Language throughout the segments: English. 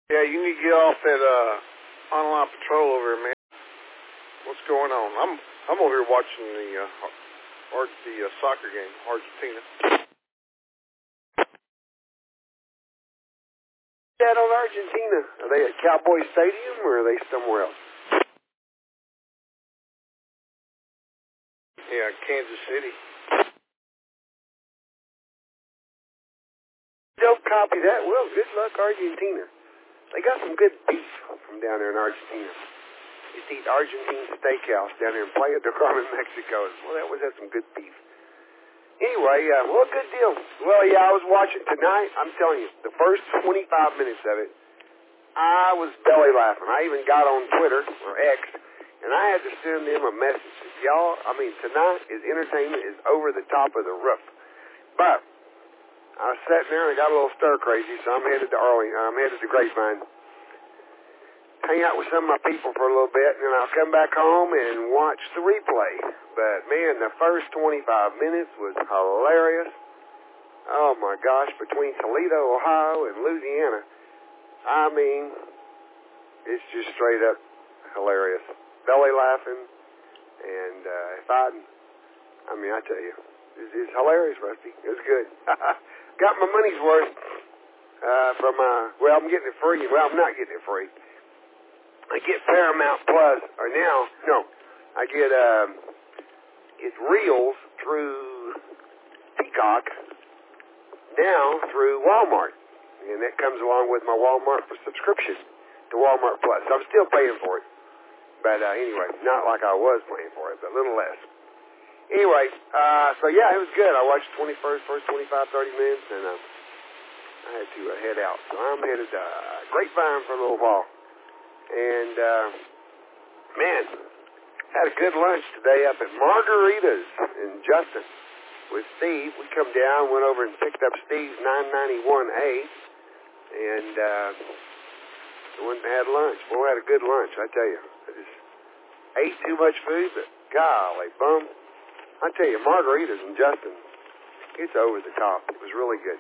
Yeah, you need to get off that online patrol over there, man. What's going on? I'm over here watching the soccer game, Argentina. That on Argentina? Are they at Cowboy Stadium or are they somewhere else? Yeah, Kansas City. Don't copy that. Well, good luck, Argentina. They got some good beef from down there in Argentina. Used to eat Argentine steakhouse down there in Playa del Carmen, Mexico. Well, that was had some good beef. Anyway, well, good deal. Well, yeah, I was watching tonight. I'm telling you, the first 25 minutes of it, I was belly laughing. I even got on Twitter, or X, and I had to send them a message. Y'all, I mean, tonight is entertainment is over the top of the roof. But I was sitting there and I got a little stir crazy, so I'm headed to Grapevine. Hang out with some of my people for a little bit, and then I'll come back home and watch the replay. But, man, the first 25 minutes was hilarious. Oh, my gosh, between Toledo, Ohio, and Louisiana, I mean, it's just straight up hilarious. Belly laughing, and I tell you, it's hilarious, Rusty. It was good. Got my money's worth I'm getting it free. Well, I'm not getting it free. I get Paramount Plus, I get it's Reels through Peacock, now through Walmart, and that comes along with my Walmart subscription to Walmart Plus. So I'm still paying for it, but anyway, not like I was paying for it, but a little less. Anyway, so yeah, it was good. I watched the first 25, 30 minutes, and I had to head out. So I'm headed to Grapevine for a little while. And, man, had a good lunch today up at Margaritas in Justin with Steve. We come down, went over and picked up Steve's 991A, and went and had lunch. Boy, had a good lunch, I tell you. I just ate too much food, but golly, bum. I tell you, Margaritas in Justin, it's over the top. It was really good.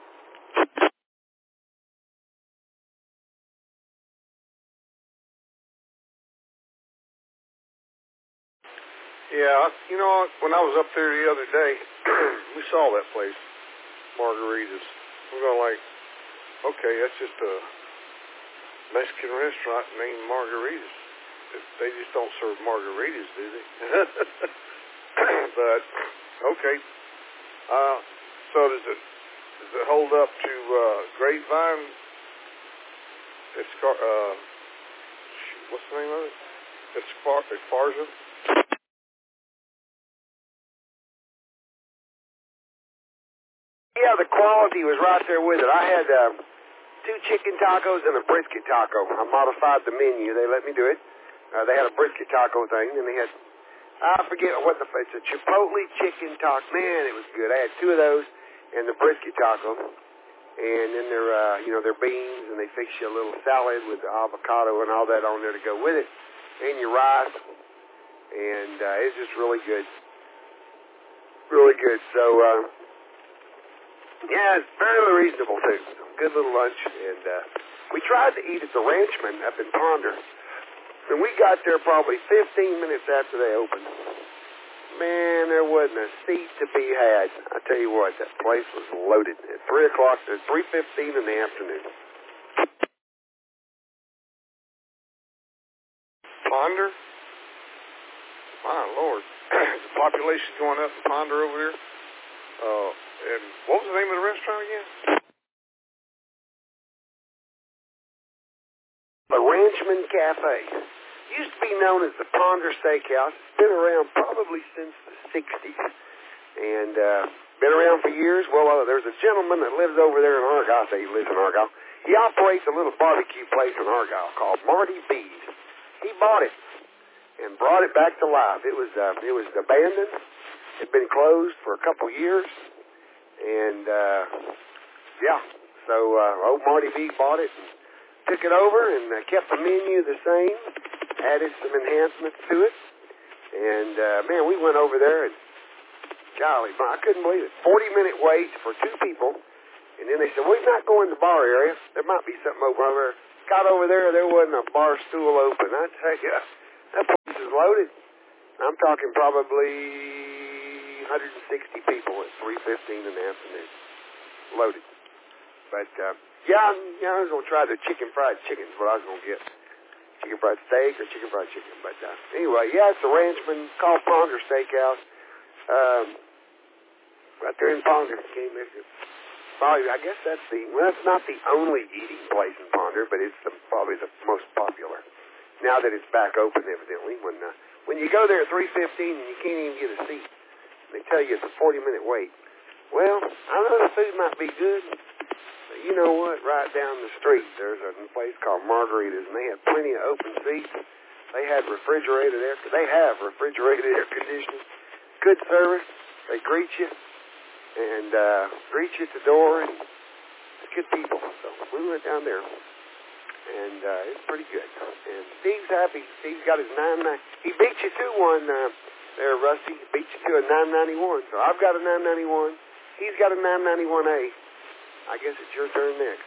Yeah, you know, when I was up there the other day, we saw that place, Margaritas. We're going like, okay, that's just a Mexican restaurant named Margaritas. They just don't serve margaritas, do they? But, okay. So does it hold up to Grapevine? What's the name of it? Esparza? Yeah, the quality was right there with it. I had 2 chicken tacos and a brisket taco. I modified the menu. They let me do it. They had a brisket taco thing, and they had, I forget it's a Chipotle chicken taco. Man, it was good. I had 2 of those and the brisket taco. And then their beans, and they fix you a little salad with avocado and all that on there to go with it, and your rice. And it's just really good. Really good. So, yeah, it's fairly reasonable, too. Good little lunch. And we tried to eat at the Ranchman up in Ponder. And we got there probably 15 minutes after they opened. Man, there wasn't a seat to be had. I tell you what, that place was loaded at 3 o'clock to 3:15 in the afternoon. Ponder? My Lord. The population going up in Ponder over there. And what was the name of the restaurant again? The Ranchman Cafe. Used to be known as the Ponder Steakhouse. It's been around probably since the 60s. And been around for years. Well, there's a gentleman that lives over there in Argyle. I say he lives in Argyle. He operates a little barbecue place in Argyle called Marty B's. He bought it and brought it back to life. It was abandoned. It had been closed for a couple years. And, so old Marty B bought it and took it over and kept the menu the same, added some enhancements to it. And, man, we went over there and, golly, I couldn't believe it. 40-minute wait for 2 people. And then they said, we're not going to the bar area. There might be something over there. got over there, there wasn't a bar stool open. I tell you, that place is loaded. I'm talking probably 160 people at 3:15 in the afternoon. Loaded. But, I was going to try the chicken fried chicken is what I was going to get. Chicken fried steak or chicken fried chicken. But anyway, it's a ranchman called Ponder Steakhouse. Right there in Ponder. Probably, I guess that's not the only eating place in Ponder, but it's probably the most popular. Now that it's back open, evidently. When you go there at 3:15 and you can't even get a seat, they tell you it's a 40-minute wait. Well, I know the food might be good, but you know what? Right down the street, there's a place called Margarita's, and they have plenty of open seats. They have refrigerated air conditioning, good service. They greet you and greet you at the door, and good people. So we went down there, and it's pretty good. And Steve's happy. Steve's got his 990. He beat you to one there, Rusty. He beat you to a 991. So I've got a 991. He's got a 991A. I guess it's your turn next.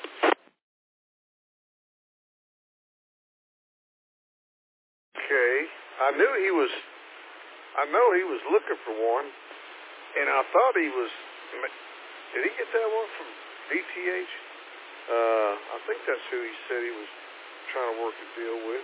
Okay. I know he was looking for one, and I thought he was. Did he get that one from DTH? I think that's who he said he was trying to work a deal with.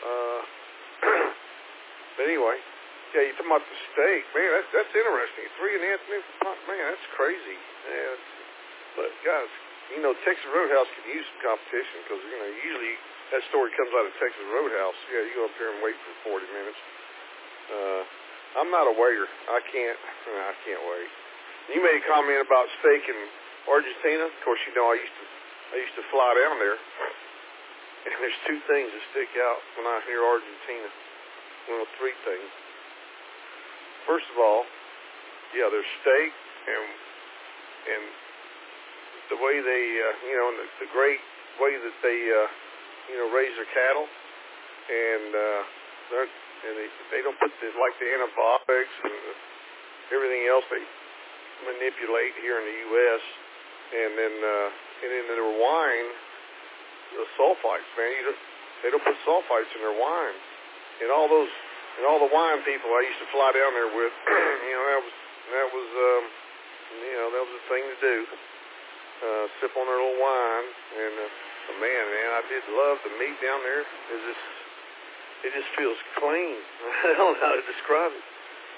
But anyway, yeah, you're talking about the steak. Man, that's interesting. 3 in the afternoon for pot. Man, that's crazy. Yeah, but, guys, Texas Roadhouse could use some competition because, usually that story comes out of Texas Roadhouse. Yeah, you go up there and wait for 40 minutes. I'm not a waiter. I can't wait. You made a comment about steak in Argentina. Of course, I used to fly down there, and there's 2 things that stick out when I hear Argentina. Well, 3 things. First of all, their steak and the way they, the great way that they, raise their cattle, and they don't put the antibiotics and everything else they manipulate here in the U.S. And then their wine, the sulfites, man. They don't put sulfites in their wine. And all the wine people I used to fly down there with, that was a thing to do. Sip on their little wine, and man, I did love the meat down there. It just feels clean. I don't know how to describe it.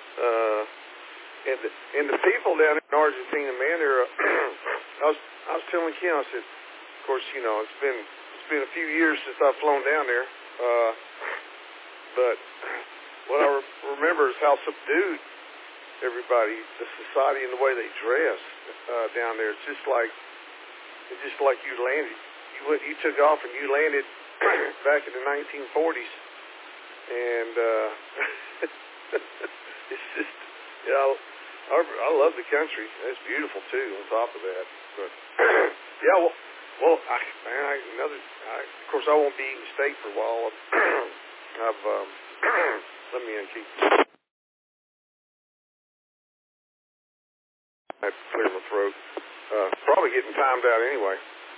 And the people down in Argentina, man, they're. I was telling Kim, I said, of course, it's been a few years since I've flown down there, but what I remember is how subdued everybody, the society, and the way they dress down there. It's just like you landed. You took off and you landed back in the 1940s, and it's just, I love the country. It's beautiful too. On top of that, but of course, I won't be eating steak for a while. Let me keep. I have to clear my throat. Probably getting timed out anyway.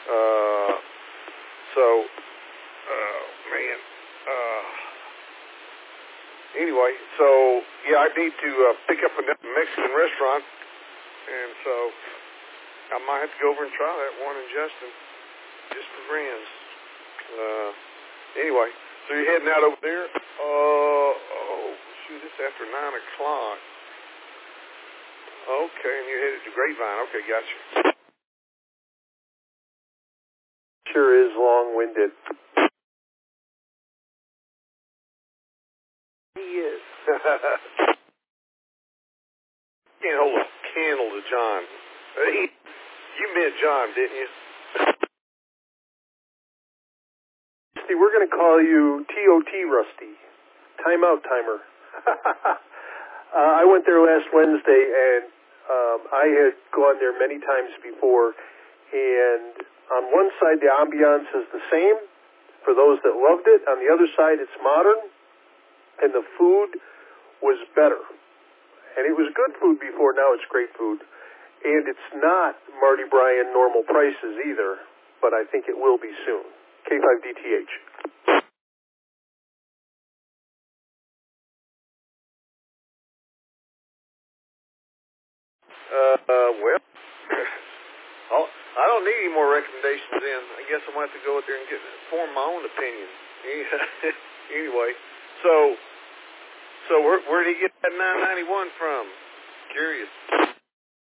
Anyway, I need to pick up a Mexican restaurant, and so I might have to go over and try that one in Justin, just for friends. Anyway, so you're heading out over there? It's after 9 o'clock. Okay, and you're headed to Grapevine. Okay, gotcha. Sure is long-winded. He is. Can't hold a candle to John. You meant John, didn't you? Rusty, we're going to call you TOT Rusty. Timeout timer. I went there last Wednesday, and I had gone there many times before, and on one side the ambiance is the same for those that loved it. On the other side it's modern, and the food was better. And it was good food before, now it's great food. And it's not Marty Bryan normal prices either, but I think it will be soon. K5DTH. Well, I don't need any more recommendations then. I guess I'm going to have to go out there and form my own opinion. Anyway, so where did he get that 991 from? Curious.